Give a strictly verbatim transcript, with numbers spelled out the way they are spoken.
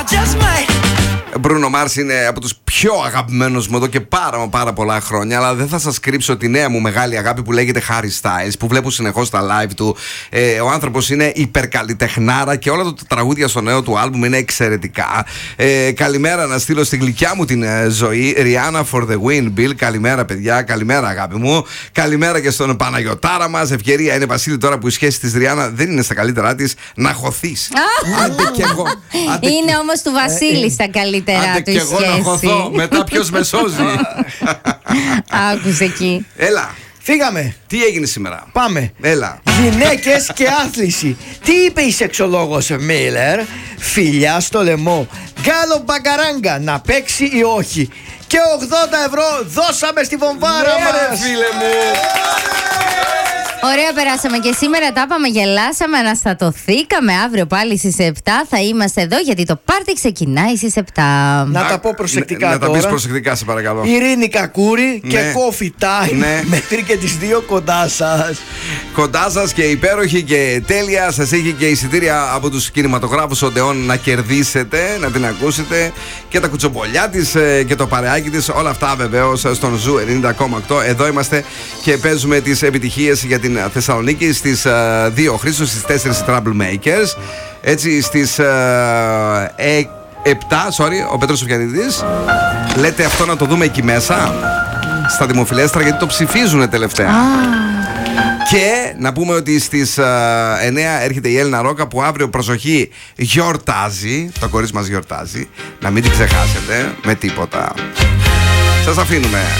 Μπρούνο Μάρς είναι από τους πιο αγαπημένους μου εδώ και πάρα πάρα πολλά χρόνια. Αλλά δεν θα σας κρύψω τη νέα μου μεγάλη αγάπη που λέγεται Harry Styles, που βλέπω συνεχώς τα live του. ε, Ο άνθρωπος είναι υπερκαλλιτεχνάρα και όλα τα τραγούδια στο νέο του άλμπουμ είναι εξαιρετικά. ε, Καλημέρα να στείλω στη γλυκιά μου την ε, ζωή. Rihanna for the win, Bill. Καλημέρα παιδιά, καλημέρα αγάπη μου. Καλημέρα και στον Παναγιωτάρα μας. Ευκαιρία είναι, Βασίλη, τώρα που η σχέση της Rihanna δεν είναι στα καλύτερά της, να χωθείς. Άντε κι εγώ. Άντε είναι κι... όμως του Βασίλη στα καλύτερα άντε του κι εγώ σχέση. Να χωθώ. Μετά ποιος με σώζει. Άκουσε εκεί. Έλα. Φύγαμε. Τι έγινε σήμερα? Πάμε. Έλα. Γυναίκες και άθληση. Τι είπε η σεξολόγος Μίλλερ? Φιλιά στο λαιμό. Γκάλο μπαγκαράγκα, να παίξει ή όχι. Και ογδόντα ευρώ δώσαμε στη βομβάρα ναι, μας. ρε, φίλε μου. Ωραία, περάσαμε και σήμερα, τα είπαμε, γελάσαμε, αναστατωθήκαμε. Αύριο πάλι στις επτά θα είμαστε εδώ, γιατί το πάρτι ξεκινάει στις επτά. Να τα πω προσεκτικά. Να, να τώρα. τα πεις προσεκτικά, σε παρακαλώ. Ειρήνη Κακούρη ναι. και Coffee Time. Ναι. Μέχρι και τις δύο κοντά σας. Κοντά σας και υπέροχη και τέλεια. Σας έχει και εισιτήρια από τους κινηματογράφους Οντεόν να κερδίσετε, να την ακούσετε. Και τα κουτσομπολιά της και το παρεάκι της. Όλα αυτά βεβαίως στον Ζου ενενήντα κόμμα οκτώ. Εδώ είμαστε και παίζουμε τις επιτυχίες για την Θεσσαλονίκη στις uh, δύο Χρήστος, στις τέσσερις Troublemakers. Έτσι στις uh, ε, επτά, sorry, ο Πέτρος Σοφιανίδης. Λέτε αυτό να το δούμε εκεί μέσα, στα δημοφιλέστρα, γιατί το ψηφίζουν τελευταία. Ah. Και να πούμε ότι στις uh, εννέα έρχεται η Έλληνα Ρόκα, που αύριο, προσοχή, γιορτάζει. Το κορίτσι μας γιορτάζει. Να μην την ξεχάσετε με τίποτα. Σας αφήνουμε.